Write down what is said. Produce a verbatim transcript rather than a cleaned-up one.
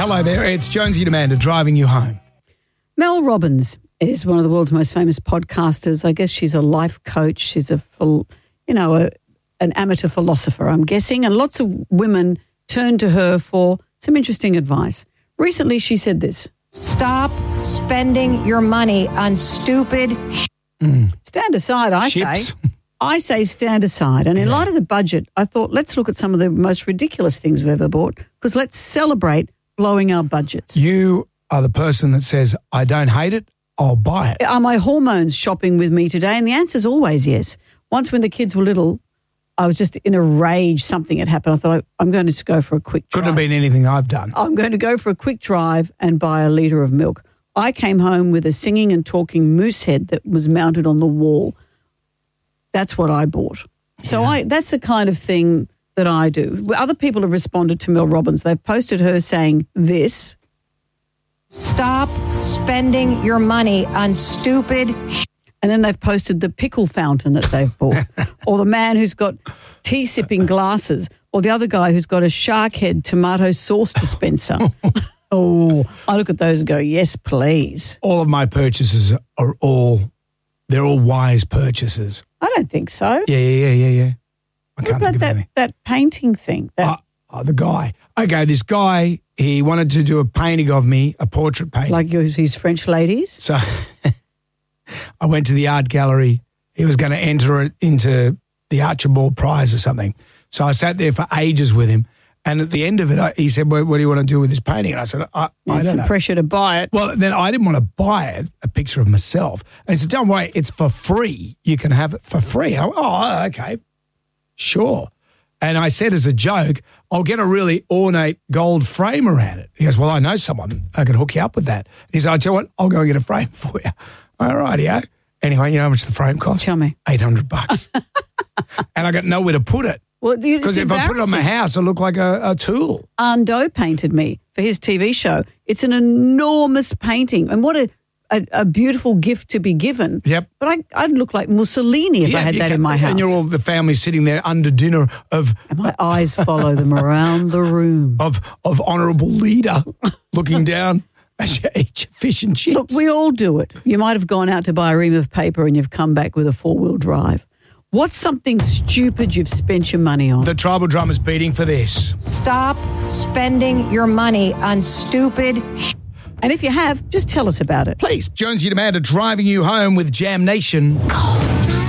Hello there, it's Jonesy and Amanda driving you home. Mel Robbins is one of the world's most famous podcasters. I guess she's a life coach. She's a, full, you know, a, an amateur philosopher, I'm guessing. And lots of women turn to her for some interesting advice. Recently, she said this. Stop spending your money on stupid sh- mm. Stand aside, I Ships. say. I say stand aside. And in Yeah. light of the budget, I thought let's look at some of the most ridiculous things we've ever bought because let's celebrate blowing our budgets. You are the person that says, I don't hate it, I'll buy it. Are my hormones shopping with me today? And the answer is always yes. Once when the kids were little, I was just in a rage. Something had happened. I thought, I'm going to go for a quick drive. Couldn't have been anything I've done. I'm going to go for a quick drive and buy a litre of milk. I came home with a singing and talking moose head that was mounted on the wall. That's what I bought. So Yeah. I that's the kind of thing that I do. Other people have responded to Mel Robbins. They've posted her saying this. Stop spending your money on stupid sh- And then they've posted the pickle fountain that they've bought, or the man who's got tea sipping glasses, or the other guy who's got a shark head tomato sauce dispenser. Oh, I look at those and go, yes, please. All of my purchases are all, they're all wise purchases. I don't think so. Yeah, yeah, yeah, yeah, yeah. I What can't about think of that, anything. that painting thing? That, Oh, oh, the guy. Okay, this guy, he wanted to do a painting of me, a portrait painting. like yours, these French ladies? So I went to the art gallery. He was going to enter it into the Archibald Prize or something. So I sat there for ages with him. And at the end of it, I, he said, well, what do you want to do with this painting? And I said, I, I There's don't some know. pressure to buy it. Well, then I didn't want to buy it, a picture of myself. And he said, don't worry, it's for free. You can have it for free. I went, oh, okay, sure. And I said as a joke, I'll get a really ornate gold frame around it. He goes, well, I know someone. I can hook you up with that. And he said, I tell you what, I'll go and get a frame for you. All right, yeah. Anyway, you know how much the frame cost? Tell me. eight hundred bucks. And I got nowhere to put it. Well, you- Because it's if I put it on my embarrassing. house, I look like a, a tool. Arnaud painted me for his T V show. It's an enormous painting. And what a, a, a beautiful gift to be given. Yep. But I, I'd look like Mussolini if I had you that can- in my house. And you're all the family sitting there under dinner of and my eyes follow them around the room. of of honourable leader looking down at your, eat your fish and chips. Look, we all do it. You might have gone out to buy a ream of paper and you've come back with a four-wheel drive. What's something stupid you've spent your money on? the tribal drum is beating for this. Stop spending your money on stupid sh- And if you have, just tell us about it. Please, Jonesy and Amanda driving you home with Jam Nation.